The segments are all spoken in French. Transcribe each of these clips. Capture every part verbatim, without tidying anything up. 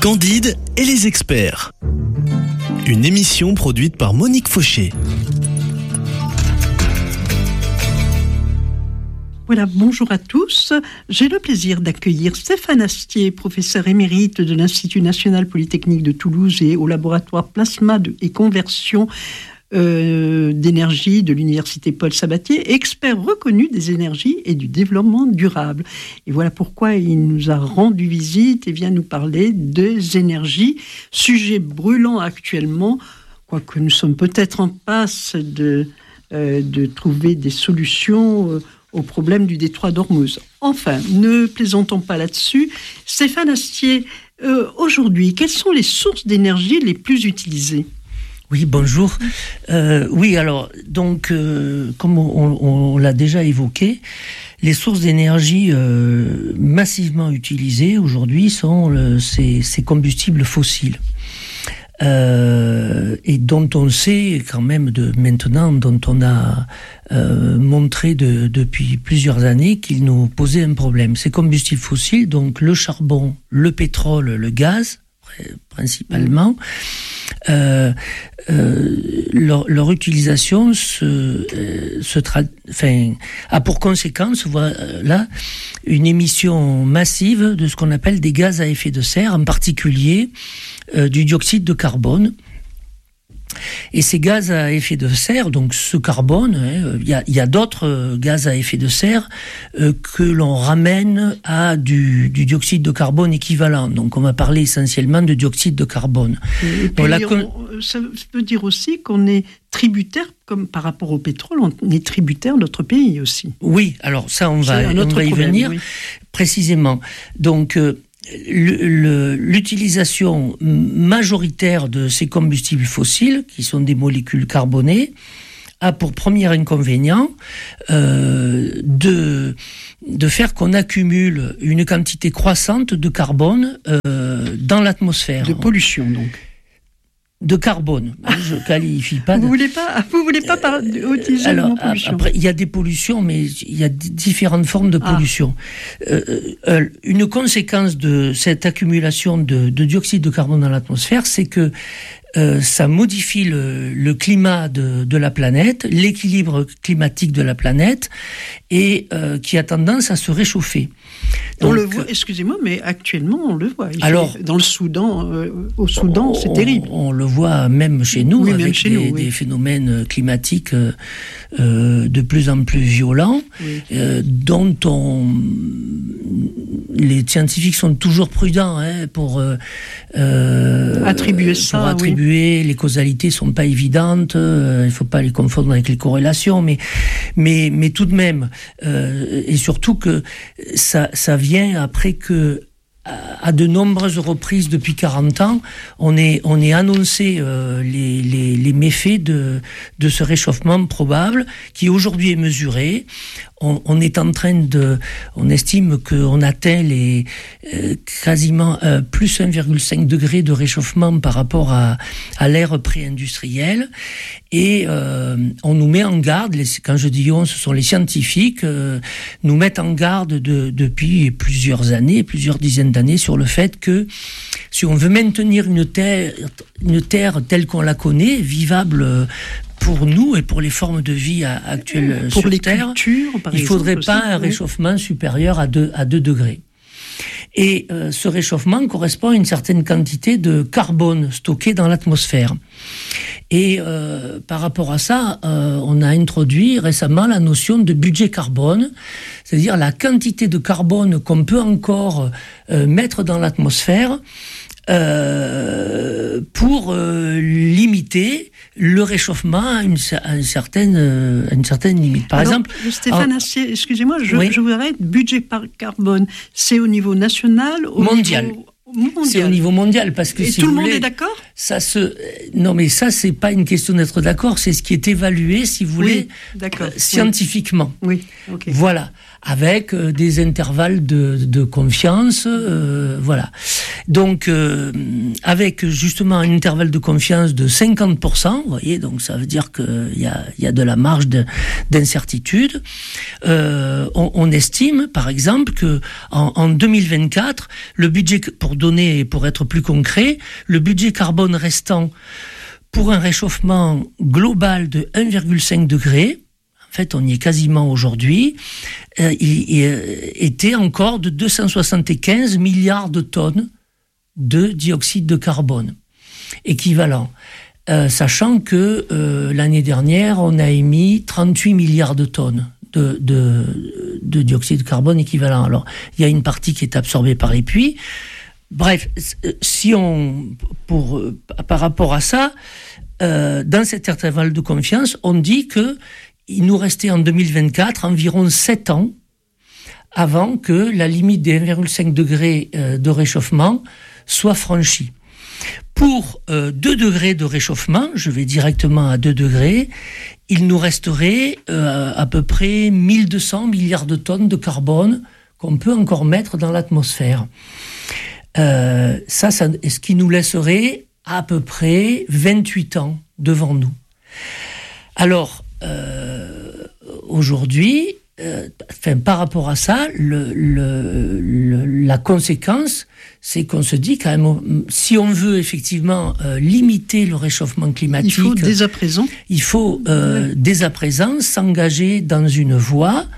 Candide et les experts. Une émission produite par Monique Fauché. Voilà, bonjour à tous. J'ai le plaisir d'accueillir Stéphane Astier, professeur émérite de l'Institut national polytechnique de Toulouse et au laboratoire plasma et conversion euh, d'énergie de l'université Paul Sabatier, expert reconnu des énergies et du développement durable. Et voilà pourquoi il nous a rendu visite et vient nous parler des énergies, sujet brûlant actuellement, quoique nous sommes peut-être en passe de, euh, de trouver des solutions euh, au problème du détroit d'Ormuz. Enfin, ne plaisantons pas là-dessus. Stéphane Astier, euh, aujourd'hui, quelles sont les sources d'énergie les plus utilisées ? Oui, bonjour. Euh, oui, alors, donc, euh, comme on, on, on l'a déjà évoqué, les sources d'énergie euh, massivement utilisées aujourd'hui sont le, ces, ces combustibles fossiles. Euh, et dont on sait quand même de maintenant, dont on a euh, montré de, depuis plusieurs années qu'ils nous posaient un problème. Ces combustibles fossiles, donc le charbon, le pétrole, le gaz, principalement, euh, euh, leur, leur utilisation se, euh, se tra- enfin, a pour conséquence, voilà, une émission massive de ce qu'on appelle des gaz à effet de serre, en particulier euh, du dioxyde de carbone. Et ces gaz à effet de serre, donc ce carbone, il hein, y, y a d'autres gaz à effet de serre euh, que l'on ramène à du, du dioxyde de carbone équivalent. Donc on va parler essentiellement de dioxyde de carbone. Et puis, la... on, ça veut dire aussi qu'on est tributaire, comme par rapport au pétrole, on est tributaire de notre pays aussi. Oui, alors ça on va, on va y problème, venir oui. Précisément. Donc euh, Le, le, l'utilisation majoritaire de ces combustibles fossiles, qui sont des molécules carbonées, a pour premier inconvénient euh, de, de faire qu'on accumule une quantité croissante de carbone euh, dans l'atmosphère. De pollution, donc. De carbone, je ne qualifie pas. De... Vous voulez pas, vous voulez pas par... utiliser le mot pollution. Après, il y a des pollutions, mais il y a d- différentes formes de pollution. Ah. Euh, euh, une conséquence de cette accumulation de, de dioxyde de carbone dans l'atmosphère, c'est que euh, ça modifie le, le climat de, de la planète, l'équilibre climatique de la planète, et euh, qui a tendance à se réchauffer. Donc, on le voit, excusez-moi, mais actuellement on le voit. Il alors, fait, dans le Soudan, euh, au Soudan, on, c'est terrible. On, on le voit même chez nous, oui, avec même chez des, nous, oui. des phénomènes climatiques euh, euh, de plus en plus violents, oui. euh, dont on, les scientifiques sont toujours prudents hein, pour euh, attribuer pour ça. Attribuer, oui. Les causalités sont pas évidentes. Euh, il faut pas les confondre avec les corrélations, mais mais mais tout de même, euh, et surtout que ça ça vient après que à de nombreuses reprises depuis quarante ans, on est on est annoncé euh, les, les les méfaits de de ce réchauffement probable qui aujourd'hui est mesuré. On, on est en train de, on estime qu'on atteint les euh, quasiment euh, plus un virgule cinq degré de réchauffement par rapport à à l'ère pré-industrielle et euh, on nous met en garde. Les, quand je dis on, ce sont les scientifiques euh, nous mettent en garde de, depuis plusieurs années, plusieurs dizaines d'années sur le fait que si on veut maintenir une terre, une terre telle qu'on la connaît, vivable pour nous et pour les formes de vie actuelles pour sur les Terre, cultures, par il ne faudrait aussi, pas un oui. réchauffement supérieur à deux, à deux degrés. Et euh, ce réchauffement correspond à une certaine quantité de carbone stocké dans l'atmosphère. Et euh, par rapport à ça, euh, on a introduit récemment la notion de budget carbone, c'est-à-dire la quantité de carbone qu'on peut encore euh, mettre dans l'atmosphère euh, pour euh, limiter le réchauffement à une, à une, certaine, à une certaine limite. Par Alors, exemple... Stéphane en... Astier, excusez-moi, je, oui. je vous arrête. Budget par carbone, c'est au niveau national au mondial. Niveau... mondial. C'est au niveau mondial. Parce que, Et si tout vous le monde voulez, est d'accord ? ça se, non mais ça c'est pas une question d'être d'accord, c'est ce qui est évalué, si vous voulez, oui, d'accord. Euh, scientifiquement. Oui, okay. Voilà, avec euh, des intervalles de, de confiance, euh, voilà. Donc euh, avec justement un intervalle de confiance de cinquante pour cent, vous voyez, donc ça veut dire qu'il y a, il y a de la marge de, d'incertitude. Euh, on, on estime, par exemple, que en, en deux mille vingt-quatre, le budget, pour donner, pour être plus concret, le budget carbone restant pour un réchauffement global de un virgule cinq degré, en fait on y est quasiment aujourd'hui, euh, il, il était encore de deux cent soixante-quinze milliards de tonnes de dioxyde de carbone, équivalent. Euh, sachant que euh, l'année dernière, on a émis trente-huit milliards de tonnes de, de, de dioxyde de carbone équivalent. Alors, il y a une partie qui est absorbée par les puits. Bref, si on, pour, par rapport à ça, euh, dans cet intervalle de confiance, on dit que il nous restait en deux mille vingt-quatre environ sept ans avant que la limite des un virgule cinq degrés de réchauffement soit franchie. Pour euh, deux degrés de réchauffement, je vais directement à deux degrés, il nous resterait euh, à peu près mille deux cents milliards de tonnes de carbone qu'on peut encore mettre dans l'atmosphère. Euh, ça, ça, ce qui nous laisserait à peu près vingt-huit ans devant nous. Alors, euh, aujourd'hui, euh, enfin, par rapport à ça, le, le, le, la conséquence, c'est qu'on se dit quand même, si on veut effectivement euh, limiter le réchauffement climatique, il faut dès à présent, il faut euh, oui. dès à présent s'engager dans une voie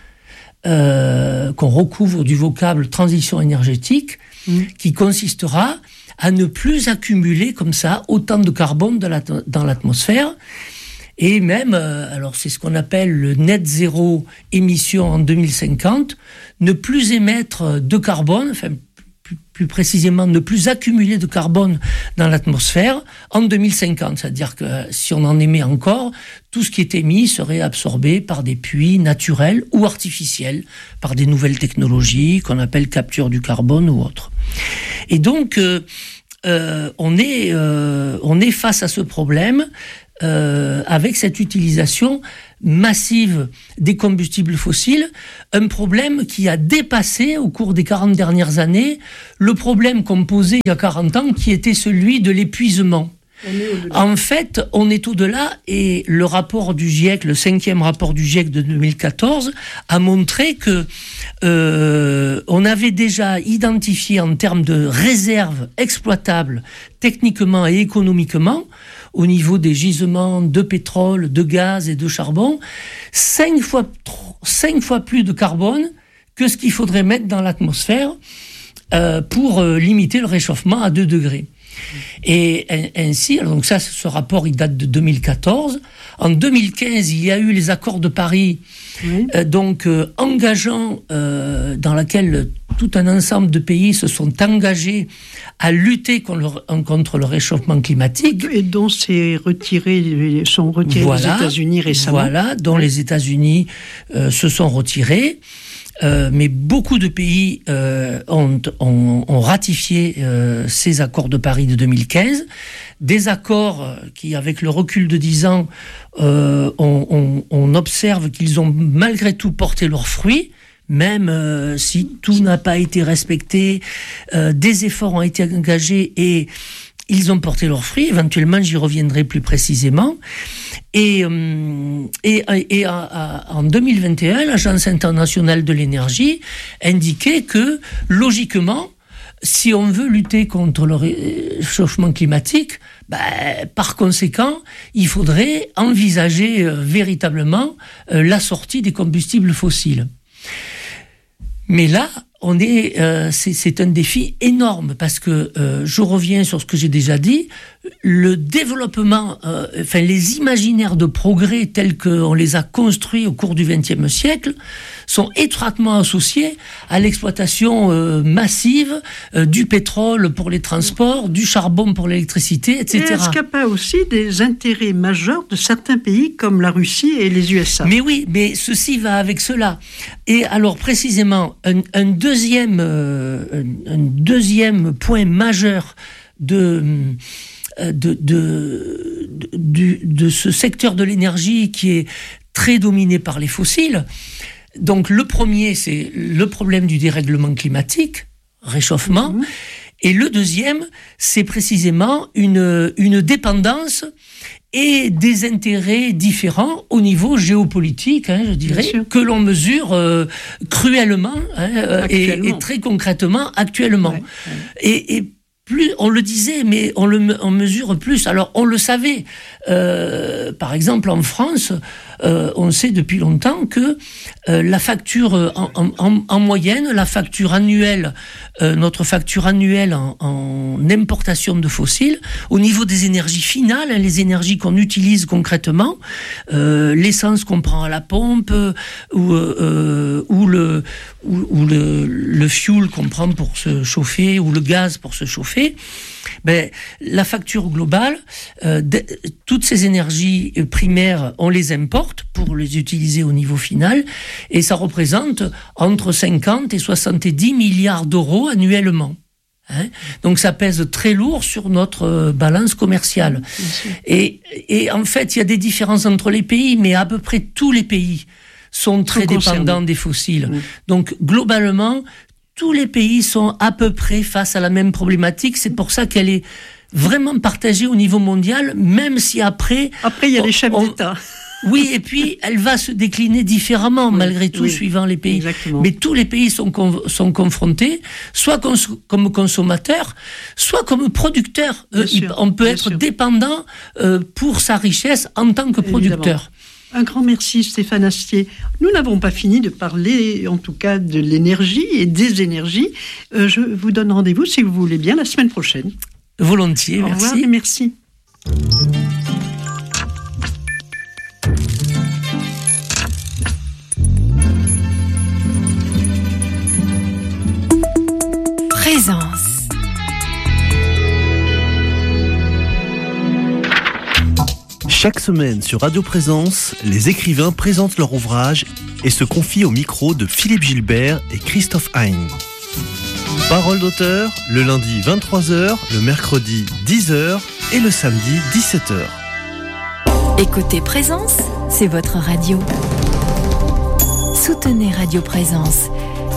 euh, qu'on recouvre du vocable transition énergétique, mmh. qui consistera à ne plus accumuler comme ça autant de carbone dans, la, dans l'atmosphère. Et même, euh, alors c'est ce qu'on appelle le net zéro émission en deux mille cinquante, ne plus émettre de carbone, enfin plus, plus précisément ne plus accumuler de carbone dans l'atmosphère en deux mille cinquante. C'est-à-dire que si on en émet encore, tout ce qui est émis serait absorbé par des puits naturels ou artificiels, par des nouvelles technologies qu'on appelle capture du carbone ou autre. Et donc, euh, euh, on est, euh, on est face à ce problème Euh, avec cette utilisation massive des combustibles fossiles, un problème qui a dépassé au cours des quarante dernières années le problème qu'on posait il y a quarante ans, qui était celui de l'épuisement. En fait, on est au-delà, et le rapport du GIEC, le cinquième rapport du GIEC de deux mille quatorze, a montré que euh, on avait déjà identifié en termes de réserves exploitables techniquement et économiquement, au niveau des gisements de pétrole, de gaz et de charbon, cinq fois, cinq fois plus de carbone que ce qu'il faudrait mettre dans l'atmosphère euh, pour euh, limiter le réchauffement à deux degrés. Et ainsi, alors donc ça, ce rapport, il date de deux mille quatorze. En deux mille quinze, il y a eu les accords de Paris, oui. euh, donc euh, engageant, euh, dans laquelle tout un ensemble de pays se sont engagés à lutter contre le, contre le réchauffement climatique. Et dont c'est retiré, sont retirés voilà, les États-Unis récemment. Voilà, dont les États-Unis euh, se sont retirés. Euh, mais beaucoup de pays euh, ont, ont, ont ratifié euh, ces accords de Paris de deux mille quinze, des accords qui, avec le recul de dix ans, euh, on, on, on observe qu'ils ont malgré tout porté leurs fruits, même euh, si tout n'a pas été respecté, euh, des efforts ont été engagés et ils ont porté leurs fruits. Éventuellement, j'y reviendrai plus précisément. Et, et, et à, à, en deux mille vingt et un, l'Agence internationale de l'énergie indiquait que, logiquement, si on veut lutter contre le réchauffement climatique, ben, par conséquent, il faudrait envisager euh, véritablement euh, la sortie des combustibles fossiles. Mais là, on est, euh, c'est, c'est un défi énorme parce que euh, je reviens sur ce que j'ai déjà dit. Le développement, euh, enfin les imaginaires de progrès tels qu'on les a construits au cours du vingtième siècle sont étroitement associés à l'exploitation euh, massive euh, du pétrole pour les transports, du charbon pour l'électricité, et cetera. Et est-ce qu'il n'y a pas aussi des intérêts majeurs de certains pays comme la Russie et les U S A ? Mais oui, mais ceci va avec cela. Et alors précisément, un, un deuxième, euh, un, un deuxième point majeur de de, de, de, de ce secteur de l'énergie qui est très dominé par les fossiles. Donc le premier, c'est le problème du dérèglement climatique, réchauffement, mmh. et le deuxième, c'est précisément une, une dépendance et des intérêts différents au niveau géopolitique, hein, je dirais, que l'on mesure euh, cruellement hein, et, et très concrètement actuellement. Ouais, ouais. Et, et plus, on le disait, mais on le on mesure plus. Alors, on le savait. Euh, par exemple, en France, euh, on sait depuis longtemps que euh, la facture, en, en, en moyenne, la facture annuelle, euh, notre facture annuelle en, en importation de fossiles, au niveau des énergies finales, hein, les énergies qu'on utilise concrètement, euh, l'essence qu'on prend à la pompe, ou, euh, ou, le, ou, ou le, le fuel qu'on prend pour se chauffer, ou le gaz pour se chauffer, ben, la facture globale, euh, de, toutes ces énergies primaires, on les importe pour les utiliser au niveau final, et ça représente entre cinquante et soixante-dix milliards d'euros annuellement. Hein, donc ça pèse très lourd sur notre euh, balance commerciale. Et, et en fait, il y a des différences entre les pays, mais à peu près tous les pays sont très sont dépendants des fossiles. Mmh. Donc globalement, tous les pays sont à peu près face à la même problématique. C'est pour ça qu'elle est vraiment partagée au niveau mondial, même si après... Après, il y a on, les chefs on, d'État. Oui, et puis elle va se décliner différemment, oui, malgré tout, oui, suivant les pays. Exactement. Mais tous les pays sont, sont confrontés, soit cons- comme consommateurs, soit comme producteurs. Euh, sûr, on peut être sûr. dépendant euh, pour sa richesse en tant que producteur. Évidemment. Un grand merci Stéphane Astier. Nous n'avons pas fini de parler, en tout cas, de l'énergie et des énergies. Euh, je vous donne rendez-vous, si vous voulez bien, la semaine prochaine. Volontiers, Au merci. Au revoir et merci. Présence. Chaque semaine sur Radio Présence, les écrivains présentent leur ouvrage et se confient au micro de Philippe Gilbert et Christophe Hein. Parole d'auteur, le lundi vingt-trois heures, le mercredi dix heures et le samedi dix-sept heures. Écoutez Présence, c'est votre radio. Soutenez Radio Présence.